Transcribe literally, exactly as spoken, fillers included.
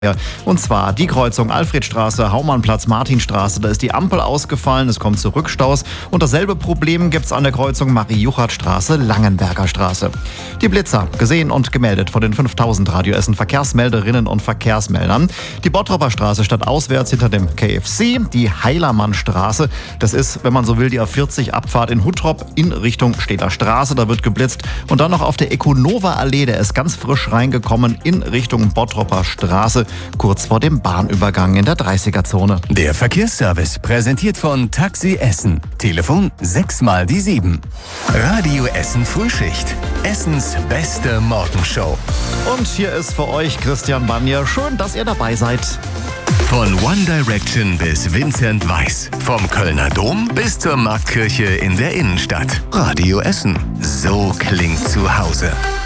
Ja, und zwar die Kreuzung Alfredstraße, Haumannplatz, Martinstraße. Da ist die Ampel ausgefallen, es kommt zu Rückstaus. Und dasselbe Problem gibt's an der Kreuzung Marie-Juchat-Straße, Langenberger Straße. Die Blitzer, gesehen und gemeldet von den fünftausend Radio Essen Verkehrsmelderinnen und Verkehrsmeldern. Die Bottropper Straße stadtauswärts hinter dem K F C. Die Heilermannstraße, das ist, wenn man so will, die A vierzig Abfahrt in Huttrop in Richtung Städter Straße. Da wird geblitzt. Und dann noch auf der Econova-Allee, der ist ganz frisch reingekommen in Richtung Bottropper Straße. Kurz vor dem Bahnübergang in der dreißiger-Zone. Der Verkehrsservice präsentiert von Taxi Essen. Telefon sechs mal die sieben. Radio Essen Frühschicht. Essens beste Morgenshow. Und hier ist für euch Christian Banier. Schön, dass ihr dabei seid. Von One Direction bis Vincent Weiss. Vom Kölner Dom bis zur Marktkirche in der Innenstadt. Radio Essen. So klingt zu Hause.